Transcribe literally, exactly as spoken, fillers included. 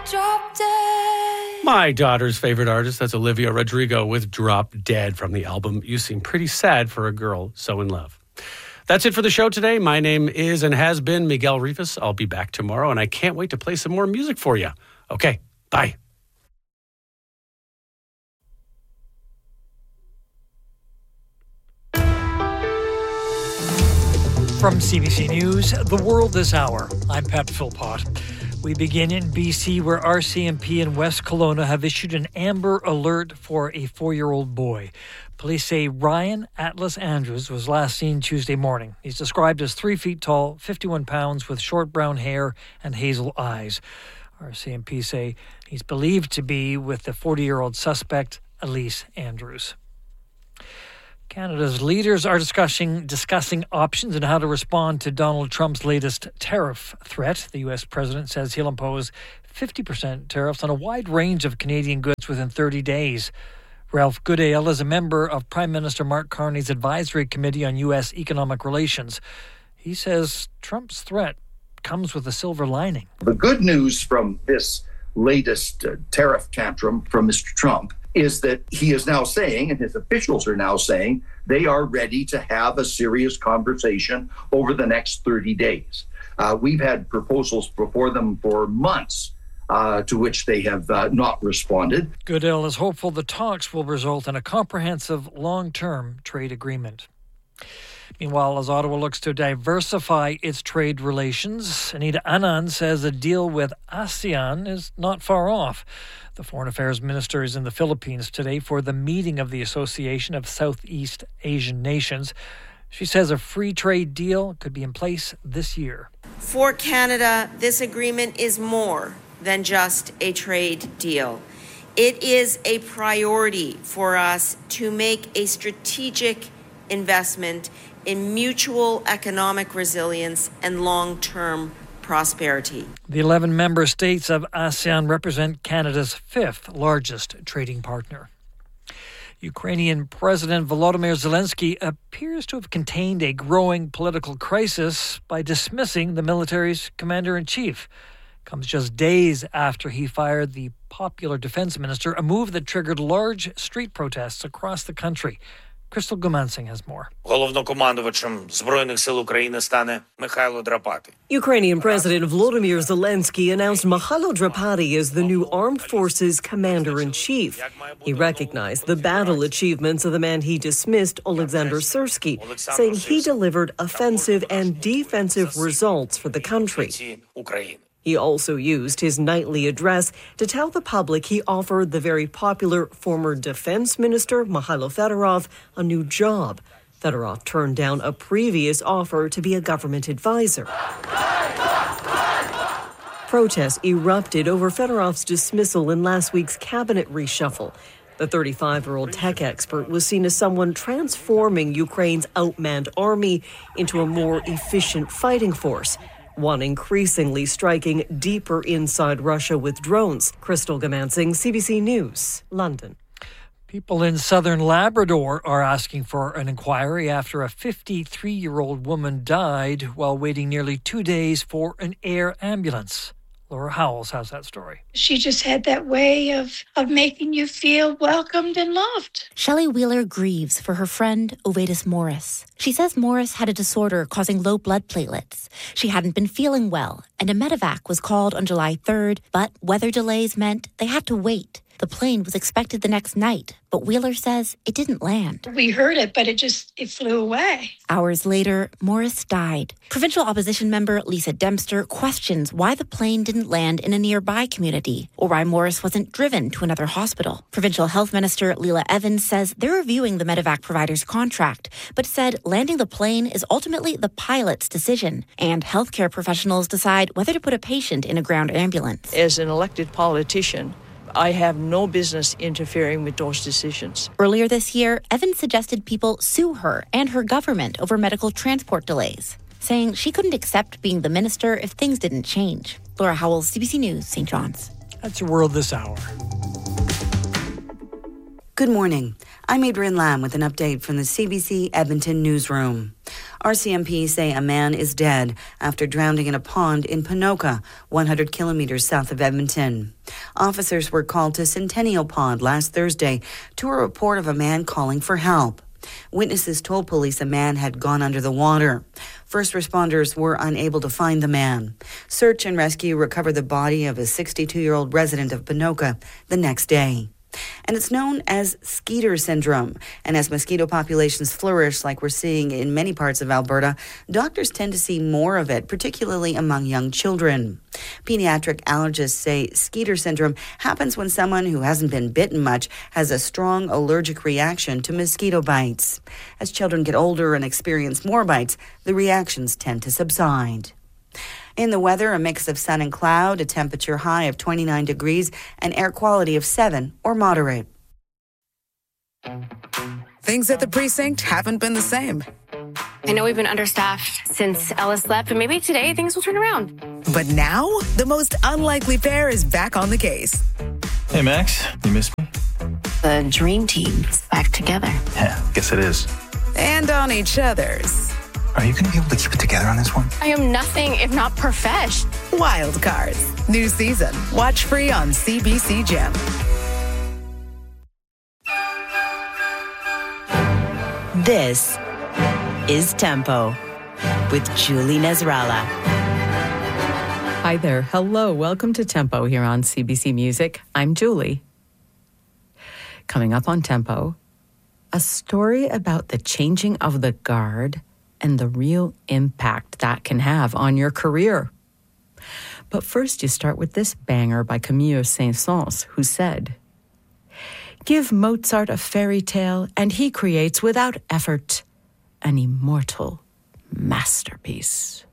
Drop Dead. My daughter's favorite artist, that's Olivia Rodrigo with Drop Dead from the album You Seem Pretty Sad for a Girl So in Love. That's it for the show today. My name is and has been Miguel Rivas. I'll be back tomorrow, and I can't wait to play some more music for you. Okay, bye. From C B C News, The World This Hour, I'm Pat Philpott. We begin in B C, where R C M P and West Kelowna have issued an Amber Alert for a four-year-old boy. Police say Ryan Atlas Andrews was last seen Tuesday morning. He's described as three feet tall, fifty-one pounds, with short brown hair and hazel eyes. R C M P say he's believed to be with the forty-year-old suspect, Elise Andrews. Canada's leaders are discussing discussing options on how to respond to Donald Trump's latest tariff threat. The U S president says he'll impose fifty percent tariffs on a wide range of Canadian goods within thirty days. Ralph Goodale is a member of Prime Minister Mark Carney's Advisory Committee on U S Economic Relations. He says Trump's threat comes with a silver lining. The good news from this latest uh, tariff tantrum from Mister Trump is that he is now saying, and his officials are now saying, they are ready to have a serious conversation over the next thirty days. Uh, we've had proposals before them for months, uh, to which they have uh, not responded. Goodale is hopeful the talks will result in a comprehensive long-term trade agreement. Meanwhile, as Ottawa looks to diversify its trade relations, Anita Anand says a deal with ASEAN is not far off. The Foreign Affairs Minister is in the Philippines today for the meeting of the Association of Southeast Asian Nations. She says a free trade deal could be in place this year. For Canada, this agreement is more than just a trade deal. It is a priority for us to make a strategic investment in mutual economic resilience and long-term prosperity. The eleven member states of ASEAN represent Canada's fifth largest trading partner. Ukrainian President Volodymyr Zelensky appears to have contained a growing political crisis by dismissing the military's commander-in-chief. Comes just days after he fired the popular defense minister, a move that triggered large street protests across the country. Crystal Gumansing has more. Головнокомандувачем Збройних сил України стане Михайло Драпати. Ukrainian President Volodymyr Zelensky announced Mikhailo Drapati as the new armed forces commander-in-chief. He recognized the battle achievements of the man he dismissed, Alexander Syrsky, saying he delivered offensive and defensive results for the country. He also used his nightly address to tell the public he offered the very popular former defense minister, Mikhailo Fedorov, a new job. Fedorov turned down a previous offer to be a government advisor. Protests erupted over Fedorov's dismissal in last week's cabinet reshuffle. The thirty-five-year-old tech expert was seen as someone transforming Ukraine's outmanned army into a more efficient fighting force, one increasingly striking deeper inside Russia with drones. Crystal Gamansing, C B C News, London. People in southern Labrador are asking for an inquiry after a fifty-three-year-old woman died while waiting nearly two days for an air ambulance. Laura Howells has that story. She just had that way of, of making you feel welcomed and loved. Shelley Wheeler grieves for her friend, Ovatus Morris. She says Morris had a disorder causing low blood platelets. She hadn't been feeling well, and a medevac was called on July third, but weather delays meant they had to wait. The plane was expected the next night, but Wheeler says it didn't land. We heard it, but it just, it flew away. Hours later, Morris died. Provincial opposition member Lisa Dempster questions why the plane didn't land in a nearby community or why Morris wasn't driven to another hospital. Provincial Health Minister Leila Evans says they're reviewing the medevac provider's contract, but said landing the plane is ultimately the pilot's decision, and healthcare professionals decide whether to put a patient in a ground ambulance. As an elected politician, I have no business interfering with those decisions. Earlier this year, Evans suggested people sue her and her government over medical transport delays, saying she couldn't accept being the minister if things didn't change. Laura Howells, C B C News, Saint John's. That's your World This Hour. Good morning. I'm Adrienne Lamb with an update from the C B C Edmonton newsroom. R C M P say a man is dead after drowning in a pond in Ponoka, one hundred kilometers south of Edmonton. Officers were called to Centennial Pond last Thursday to a report of a man calling for help. Witnesses told police a man had gone under the water. First responders were unable to find the man. Search and rescue recovered the body of a sixty-two-year-old resident of Ponoka the next day. And it's known as Skeeter syndrome. And as mosquito populations flourish, like we're seeing in many parts of Alberta, doctors tend to see more of it, particularly among young children. Pediatric allergists say Skeeter syndrome happens when someone who hasn't been bitten much has a strong allergic reaction to mosquito bites. As children get older and experience more bites, the reactions tend to subside. In the weather, a mix of sun and cloud, a temperature high of twenty-nine degrees, and air quality of seven or moderate. Things at the precinct haven't been the same. I know we've been understaffed since Ellis left, but maybe today things will turn around. But now, the most unlikely pair is back on the case. Hey, Max, you missed me? The dream team's back together. Yeah, guess it is. And on each other's. Are you going to be able to keep it together on this one? I am nothing if not profesh. Wild Cards. New season. Watch free on C B C Gem. This is Tempo with Julie Nasrallah. Hi there. Hello. Welcome to Tempo here on C B C Music. I'm Julie. Coming up on Tempo, a story about the changing of the guard and the real impact that can have on your career. But first, you start with this banger by Camille Saint-Saëns, who said, "Give Mozart a fairy tale, and he creates without effort an immortal masterpiece."